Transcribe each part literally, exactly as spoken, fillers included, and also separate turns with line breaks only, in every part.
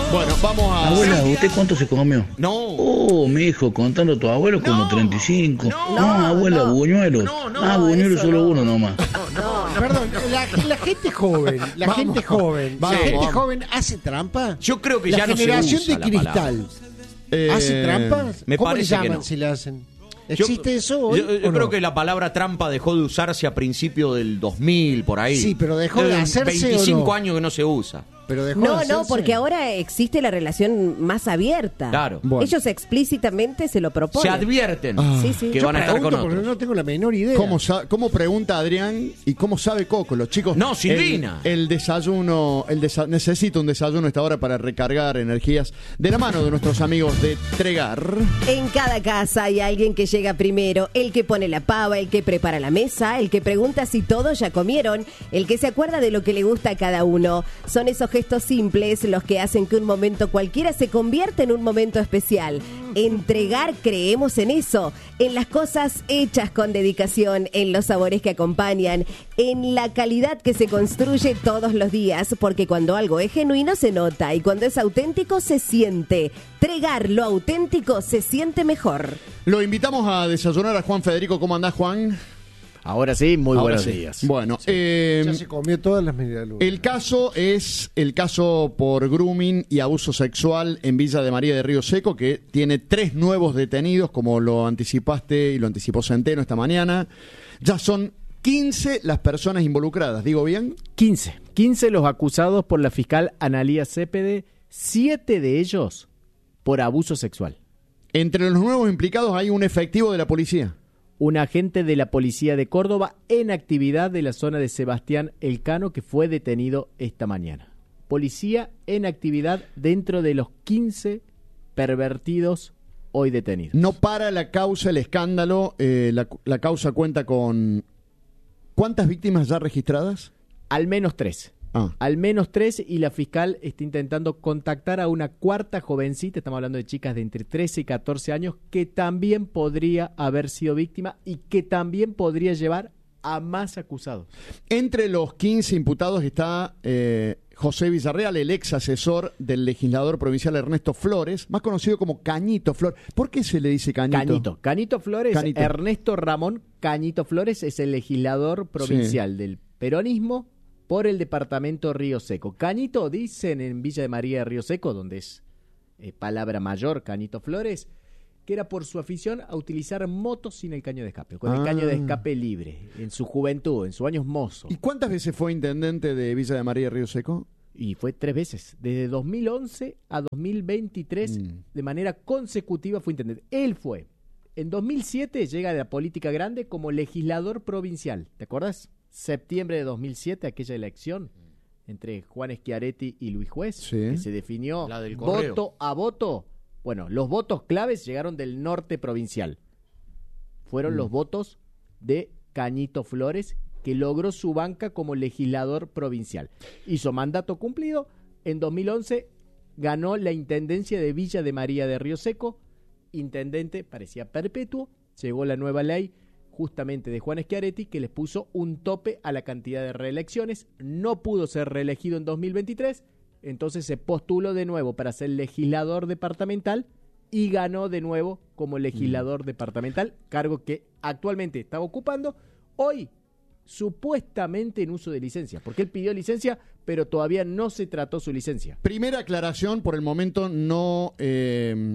Bueno, vamos a...
Abuela, ¿usted cuánto se comió?
No.
Oh, mi hijo, contando a tu abuelo como
No.
treinta y cinco.
No.
No, abuela,
No.
buñuelos.
No, no,
ah,
no,
buñuelos
eso
solo
no.
uno nomás.
No, no.
Perdón, la, la gente joven, la
Vamos.
gente joven,
Vamos,
la gente
vamos.
joven hace trampa.
Yo creo que
la
ya no se
generación
usa
de
la
cristal
Eh,
hace trampas.
Me
¿Cómo le
parece que
llaman
no.
si le hacen?
Yo-
¿Existe eso hoy?
Yo, yo
o
creo
no?
que la palabra trampa dejó de usarse a principios del dos mil, por ahí.
Sí, pero dejó de
Debe
hacerse,
veinticinco
¿o no?
años que no se usa.
Pero dejó
No,
de
no,
hacerse.
porque ahora existe la relación más abierta.
Claro.
Bueno.
Ellos explícitamente se lo
Se
proponen.
advierten
Sí, sí.
que
Yo
van a estar con
pregunto porque
otros.
no tengo la menor idea.
¿Cómo, sa- ¿Cómo pregunta Adrián y cómo sabe Coco? Los chicos.
No, Silvina.
El, el desayuno, el desa- necesito un desayuno a esta hora para recargar energías de la mano de nuestros amigos de Tregar.
En cada casa hay alguien que llega primero, el que pone la pava, el que prepara la mesa, el que pregunta si todos ya comieron, el que se acuerda de lo que le gusta a cada uno. Son esos gestos simples los que hacen que un momento cualquiera se convierta en un momento especial. Entregar, creemos en eso, en las cosas hechas con dedicación, en los sabores que acompañan, en la calidad que se construye todos los días, porque cuando algo es genuino se nota y cuando es auténtico se siente. Tregar lo auténtico se siente mejor.
Lo invitamos a desayunar a Juan Federico. ¿Cómo andás, Juan?
Ahora sí, muy
Ahora
buenos
sí.
días.
Bueno, eh,
Ya se comió todas las medialunas.
el caso es el caso por grooming y abuso sexual en Villa de María de Río Seco, que tiene tres nuevos detenidos, como lo anticipaste y lo anticipó Centeno esta mañana. Ya son quince las personas involucradas, ¿digo bien?
quince. quince los acusados por la fiscal Analía Cepede, siete de ellos por abuso sexual.
Entre los nuevos implicados hay un efectivo de la policía.
Un agente de la policía de Córdoba en actividad de la zona de Sebastián Elcano que fue detenido esta mañana. Policía en actividad dentro de los quince pervertidos hoy detenidos.
No para la causa, el escándalo. eh, la, la causa cuenta con... ¿Cuántas víctimas ya registradas?
Al menos tres.
Ah.
Al menos tres, y la fiscal está intentando contactar a una cuarta jovencita, estamos hablando de chicas de entre trece y catorce años, que también podría haber sido víctima y que también podría llevar a más acusados.
Entre los quince imputados está eh, José Villarreal, el ex asesor del legislador provincial Ernesto Flores, más conocido como Cañito Flores. ¿Por qué se le dice Cañito?
Cañito. Cañito Flores,
Cañito.
Ernesto Ramón Cañito Flores es el legislador provincial
Sí.
del peronismo por el departamento Río Seco. Cañito, dicen en Villa de María de Río Seco, donde es eh, palabra mayor Cañito Flores, que era por su afición a utilizar motos sin el caño de escape, con el
Ah.
caño de escape libre, en su juventud, en sus años mozo.
¿Y cuántas veces fue intendente de Villa de María de Río Seco?
Y fue tres veces, desde dos mil once a dos mil veintitrés,
Mm.
de manera consecutiva fue intendente. Él fue. En dos mil siete llega a la política grande como legislador provincial, ¿te acuerdas? Septiembre de dos mil siete, aquella elección entre Juan Schiaretti y Luis Juez,
Sí.
que se definió
La del correo.
voto a voto. Bueno, los votos claves llegaron del norte provincial. Fueron
Mm.
los votos de Cañito Flores, que logró su banca como legislador provincial. Hizo mandato cumplido. En dos mil once ganó la intendencia de Villa de María de Río Seco. Intendente, parecía perpetuo. Llegó la nueva ley justamente de Juan Schiaretti, que les puso un tope a la cantidad de reelecciones. No pudo ser reelegido en dos mil veintitrés. Entonces se postuló de nuevo para ser legislador departamental y ganó de nuevo como legislador departamental, cargo que actualmente estaba ocupando, hoy supuestamente en uso de licencia, porque él pidió licencia, pero todavía no se trató su licencia.
Primera aclaración, por el momento no, eh,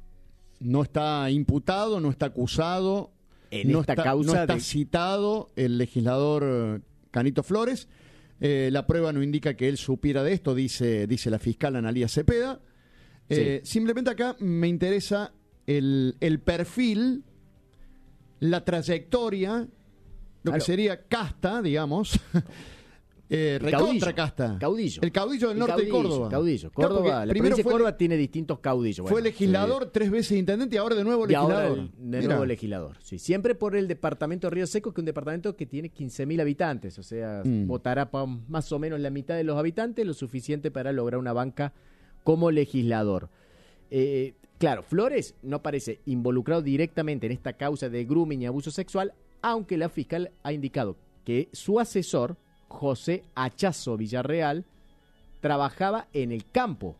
no está imputado, no está acusado,
En
no
esta
está,
causa
no está
de-
citado el legislador eh, Canito Flores. Eh, la prueba no indica que él supiera de esto, dice, dice la fiscal Analía Cepeda. Eh, Simplemente acá me interesa el, el perfil, la trayectoria, lo
Claro.
que sería casta, digamos. eh,
El
recontra
caudillo.
casta.
Caudillo.
El caudillo del
El
norte
caudillo,
de Córdoba.
Caudillo.
Claro,
Córdoba,
porque
la
primero
provincia de
fue,
Córdoba tiene distintos caudillos.
fue
Bueno,
legislador, tres veces intendente y ahora de nuevo
y ahora
legislador.
el- de
Mirá.
nuevo legislador. Sí, siempre por el departamento Río Seco, que es un departamento que tiene quince mil habitantes, o sea,
Mm.
votará pa- más o menos la mitad de los habitantes, lo suficiente para lograr una banca como legislador. Eh, claro, Flores no parece involucrado directamente en esta causa de grooming y abuso sexual, aunque la fiscal ha indicado que su asesor, José Hachazo Villarreal, trabajaba en el campo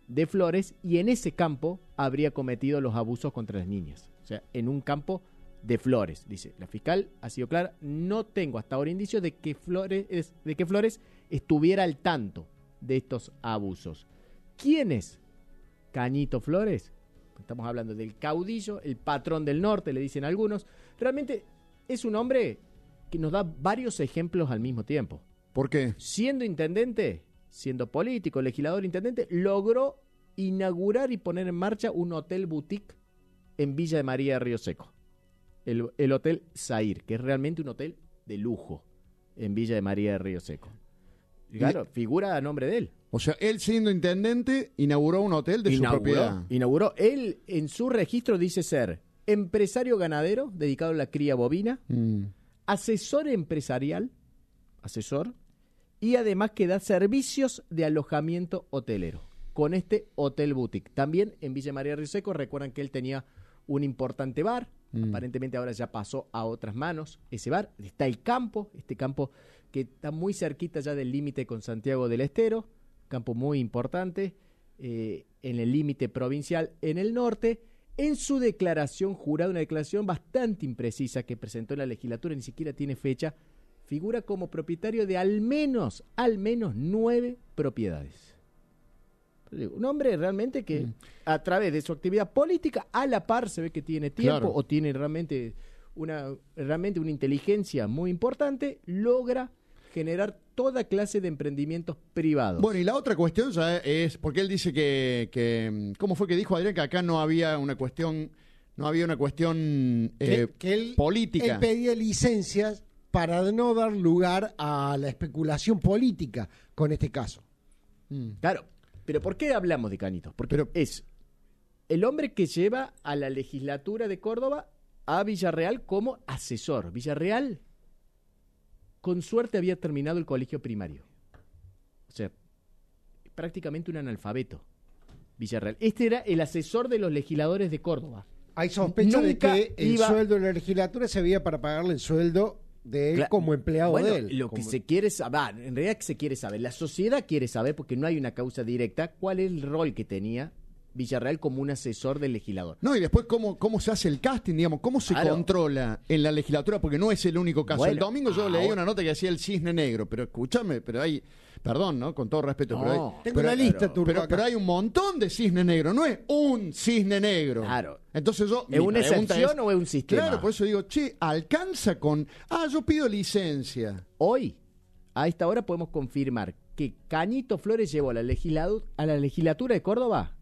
de Flores y en ese campo habría cometido los abusos contra las niñas. O sea, en un campo de Flores. Dice, la fiscal ha sido clara, no tengo hasta ahora indicios de que Flores, de que Flores estuviera al tanto de estos abusos. ¿Quién es Cañito Flores? Estamos hablando del caudillo, el patrón del norte, le dicen algunos. Realmente es un hombre que nos da varios ejemplos al mismo tiempo.
¿Por qué?
Siendo intendente, siendo político, legislador, intendente, logró inaugurar y poner en marcha un hotel boutique en Villa de María de Río Seco. El, el Hotel Zair, que es realmente un hotel de lujo en Villa de María de Río Seco. Claro,
Y-
figura a nombre de él.
O sea, él siendo intendente inauguró un hotel de
inauguró,
su propiedad.
Inauguró. Él en su registro dice ser empresario ganadero dedicado a la cría bovina,
Mm.
asesor empresarial, asesor, y además que da servicios de alojamiento hotelero con este hotel boutique. También en Villa María de Río Seco, recuerdan que él tenía un importante bar,
Mm.
aparentemente ahora ya pasó a otras manos ese bar. Está el campo, este campo que está muy cerquita ya del límite con Santiago del Estero, campo muy importante, eh, en el límite provincial en el norte. En su declaración jurada, una declaración bastante imprecisa que presentó en la legislatura, ni siquiera tiene fecha, figura como propietario de al menos, al menos nueve propiedades. Un hombre realmente que
Mm.
a través de su actividad política, a la par se ve que tiene tiempo
Claro.
o tiene realmente una, realmente una inteligencia muy importante, logra generar toda clase de emprendimientos privados.
Bueno, y la otra cuestión ya es, porque él dice que, que ¿cómo fue que dijo Adrián? Que acá no había una cuestión, no había una cuestión eh,
que, que él,
política.
él pedía licencias para no dar lugar a la especulación política con este caso.
Mm.
Claro, pero ¿por qué hablamos de Cañito? Porque
Pero-
es el hombre que lleva a la legislatura de Córdoba a Villarreal como asesor. Villarreal, con suerte, había terminado el colegio primario. O sea, prácticamente un analfabeto. Villarreal. Este era el asesor de los legisladores de Córdoba.
Hay sospecha de
Nunca
que el
iba-
sueldo de la legislatura se veía para pagarle el sueldo de él
Cla-
como empleado
Bueno,
de él.
Lo que
Como-
se quiere saber, en realidad que se quiere saber, la sociedad quiere saber, porque no hay una causa directa, cuál es el rol que tenía Villarreal como un asesor del legislador.
No, y después cómo, cómo se hace el casting, digamos, cómo se
Claro.
controla en la legislatura, porque no es el único caso.
Bueno,
el domingo yo
ahora-
leí una nota que decía el cisne negro, pero escúchame, pero hay, perdón, ¿no? Con todo respeto,
No,
pero hay,
Tengo
pero,
una lista,
pero-
Turco,
pero,
acá.
pero hay un montón de cisne negro, no es un cisne negro.
Claro.
Entonces yo,
¿Es
mi
una
pregunta
excepción o es un sistema?
Claro, por eso digo, che, alcanza con, ah, yo pido licencia.
Hoy, a esta hora, podemos confirmar que Cañito Flores llevó a la, legisladu- a la legislatura de Córdoba